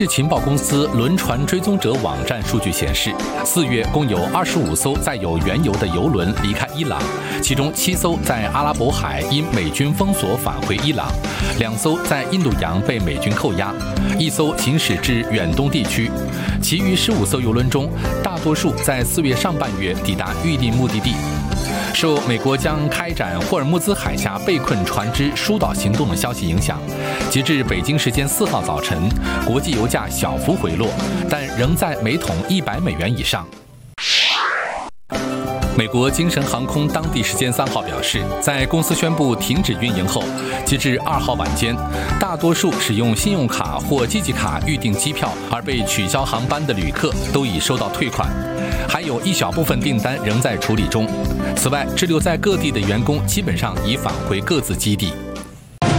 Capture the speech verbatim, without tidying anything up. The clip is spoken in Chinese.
情报公司轮船追踪者网站数据显示，四月共有二十五艘载有原油的油轮离开伊朗，其中七艘在阿拉伯海因美军封锁返回伊朗，两艘在印度洋被美军扣押，一艘行驶至远东地区。其余十五艘油轮中，大多数在四月上半月抵达预定目的地。受美国将开展霍尔木兹海峡被困船只疏导行动的消息影响，截至北京时间四号早晨，国际油价小幅回落，但仍在每桶一百美元以上。美国精神航空当地时间三号表示，在公司宣布停止运营后，截至二号晚间，大多数使用信用卡或积极卡预订机票而被取消航班的旅客都已收到退款，还有一小部分订单仍在处理中。此外，滞留在各地的员工基本上已返回各自基地。